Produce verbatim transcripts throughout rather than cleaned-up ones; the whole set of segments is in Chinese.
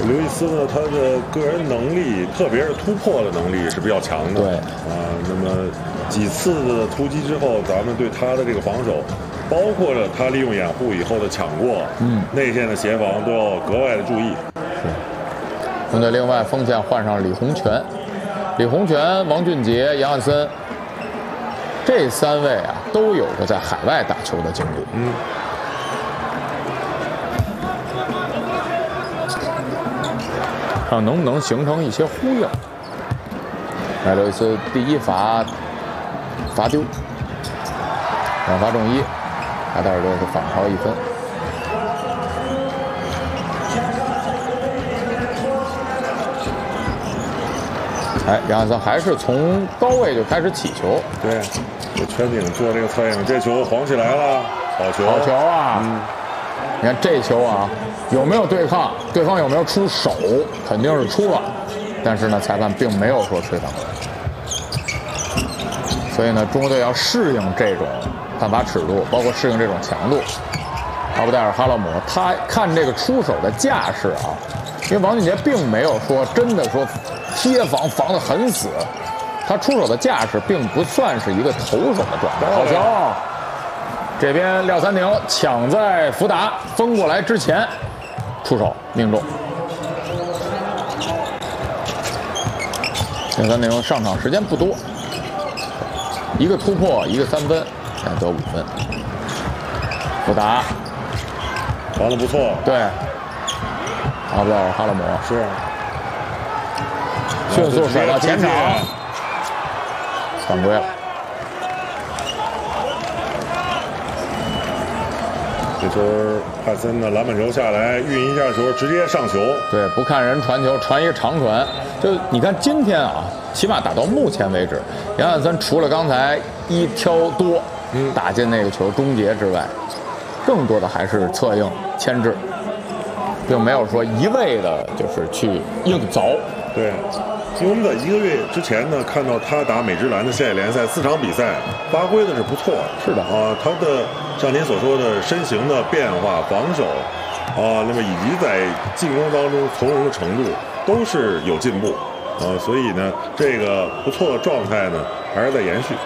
刘易斯呢，他的个人能力，特别是突破的能力是比较强的。 对啊，那么几次的突击之后，咱们对他的这个防守，包括了他利用掩护以后的抢过，嗯，内线的协防都要格外的注意。 是。面对另外锋线换上李洪权、李洪权、王俊杰、杨汉森，这三位啊都有着在海外打球的经历。 嗯。 看能不能形成一些呼应。来，刘易斯第一罚罚丢，两罚中一，卡塔尔队是反超一分。哎，杨汉森还是从高位就开始起球。 对，这全景做这个侧应，这球晃起来了，好球， 好球啊！嗯，你看这球啊。有没有对抗？对方有没有出手？肯定是出了，但是呢，裁判并没有说吹罚。所以呢，中国队要适应这种判罚尺度，包括适应这种强度。阿布戴尔·哈勒姆他看这个出手的架势啊，因为王俊杰并没有说真的说贴防防得很死，他出手的架势并不算是一个投手的状态。好球！这边廖三宁抢在福达封过来之前。出手命中，廖三宁上场时间不多，一个突破，一个三分，才得五分。福达防得不错， 对，阿布戴尔·哈勒姆是迅速甩到前场，犯规了。 这球汉森呢，篮板球下来，运一下球，直接上球。 对，不看人传球，传一个长传。就你看今天啊，起码打到目前为止，杨汉森除了刚才一挑多打进那个球终结之外，更多的还是策应牵制，并没有说一味的就是去硬凿。 对。因为我们在一个月之前呢，看到他打美职篮的现役联赛四场比赛，发挥的是不错的。 是的啊，他的像您所说的身形的变化、防守啊，那么以及在进攻当中从容的程度都是有进步啊，所以呢，这个不错的状态呢还是在延续。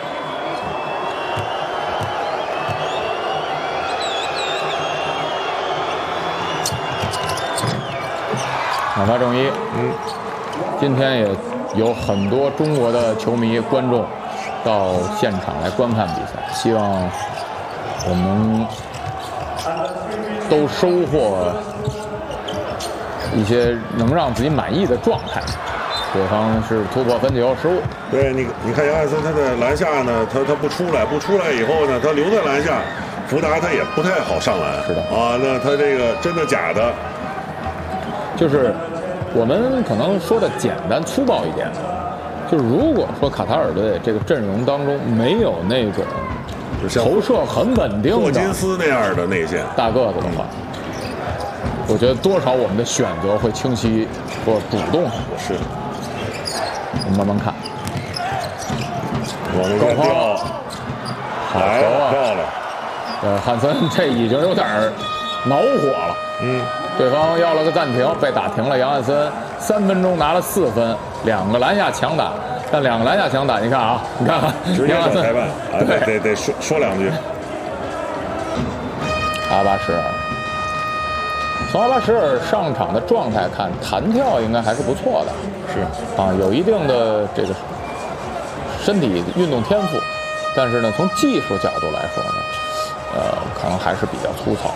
两罚中一， 嗯。 今天也有很多中国的球迷观众到现场来观看比赛，希望我们都收获一些能让自己满意的状态。对方是突破分球失误， 对你，你看杨汉森他在篮下呢，他他不出来，不出来以后呢，他留在篮下，福达他也不太好上篮。 是的啊，那他这个真的假的？ 就是我们可能说的简单粗暴一点，就是如果说卡塔尔队这个阵容当中没有那种投射很稳定的霍金斯那样的内线大个子的话，我觉得多少我们的选择会清晰或主动很多。 是， 我们慢慢看。 往那边掉， 好球啊！ 漂亮。 呃，汉森这已经有点恼火了。 嗯。 对方要了个暂停，被打停了。杨汉森三分钟拿了四分，两个篮下强打，但两个篮下强打，你看啊，你看看， 直接找裁判啊，得得得说说两句。 阿巴什尔，从阿巴什尔上场的状态看，弹跳应该还是不错的， 是啊，有一定的这个身体运动天赋，但是呢，从技术角度来说呢，呃，可能还是比较粗糙。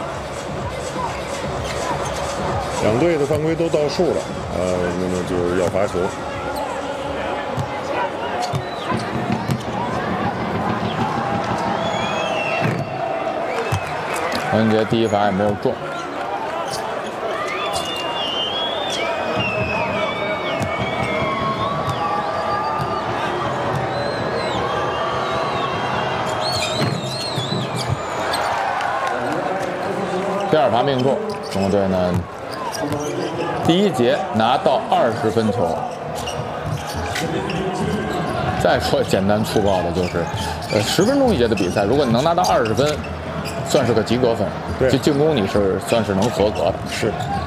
两队的犯规都倒数了，呃，那么就是要罚球。 王俊杰第一罚也没有中。第二罚命中，中国队呢第一节拿到二十分球。再说简单粗暴的就是，呃，十分钟一节的比赛，如果你能拿到二十分，算是个及格分。 对， 这进攻你是算是能合格的。 是。